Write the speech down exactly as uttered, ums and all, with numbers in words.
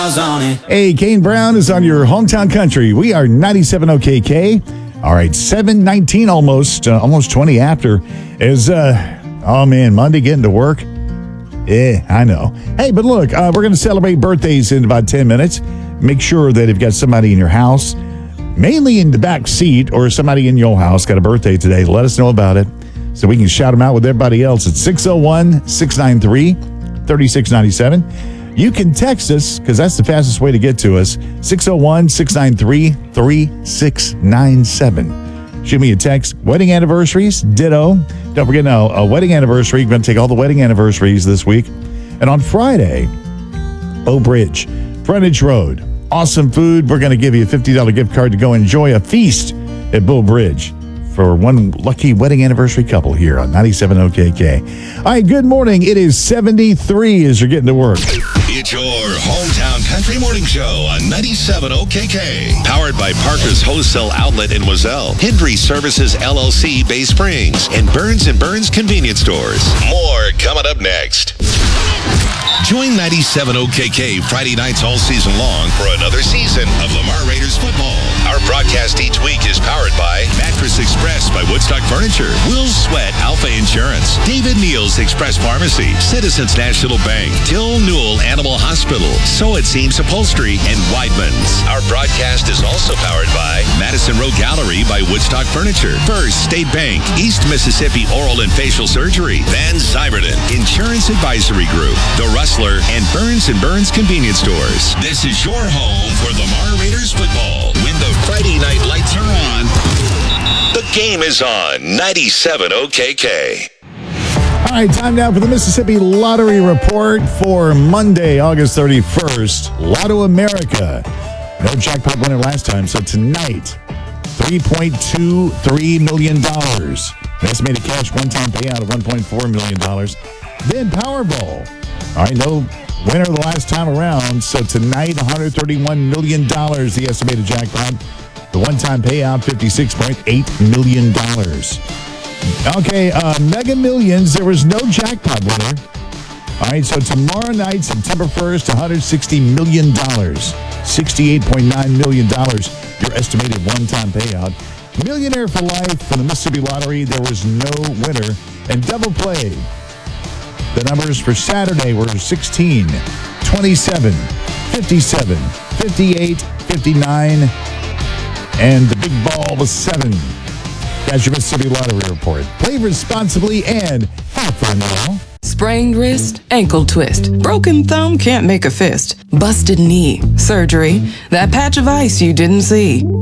stars on it. Hey, Kane Brown is on your hometown country. We are ninety-seven O K K. All right, seven nineteen almost, uh, almost twenty after is, uh, oh man, Monday getting to work. Yeah, I know. Hey, but look, uh, we're going to celebrate birthdays in about ten minutes. Make sure that if you've got somebody in your house, mainly in the back seat, or somebody in your house got a birthday today, let us know about it so we can shout them out with everybody else at six oh one, six nine three, three six nine seven. You can text us, because that's the fastest way to get to us, six oh one, six nine three, three six nine seven. Shoot me a text. Wedding anniversaries, ditto. Don't forget now, a wedding anniversary. We're going to take all the wedding anniversaries this week. And on Friday, Bow Bridge, Frontage Road, awesome food. We're going to give you a fifty dollars gift card to go enjoy a feast at Bow Bridge for one lucky wedding anniversary couple here on ninety-seven O K K. All right, good morning. It is seventy-three as you're getting to work. It's your hometown country morning show on ninety-seven O K K. Powered by Parker's Wholesale Outlet in Wazelle, Hendry Services L L C Bay Springs, and Burns and Burns Convenience Stores. More coming up next. Join ninety-seven O K K Friday nights all season long for another season of Lamar Raiders football. Our broadcast each week is powered by Mattress Express by Woodstock Furniture, Will's Sweat Alpha Insurance, David Neal's Express Pharmacy, Citizens National Bank, Till Newell Animal Hospital, So It Seems Upholstery, and Weidman's. Our broadcast is also powered by Madison Road Gallery by Woodstock Furniture, First State Bank, East Mississippi Oral and Facial Surgery, Van Zyberden Insurance Advisory Group, The Rustler, and Burns and Burns Convenience Stores. This is your home for Lamar Raiders football. When the Friday night lights are on, the game is on ninety-seven O K K. All right, time now for the Mississippi Lottery Report for Monday, August thirty-first. Lotto America. No jackpot winner last time, so tonight, three point two three million dollars. An estimated cash one-time payout of one point four million dollars. Then Powerball. All right, no winner the last time around, so tonight, one hundred thirty-one million dollars, the estimated jackpot. The one-time payout, fifty-six point eight million dollars. Okay, uh, Mega Millions, there was no jackpot winner. All right, so tomorrow night, September first, one hundred sixty million dollars. sixty-eight point nine million dollars, your estimated one-time payout. Millionaire for life for the Mississippi Lottery, there was no winner. And double play. The numbers for Saturday were sixteen, twenty-seven, fifty-seven, fifty-eight, fifty-nine, and the big ball was seven. That's your Mississippi Lottery Report. Play responsibly and have fun now. Sprained wrist, ankle twist, broken thumb can't make a fist, busted knee, surgery, that patch of ice you didn't see.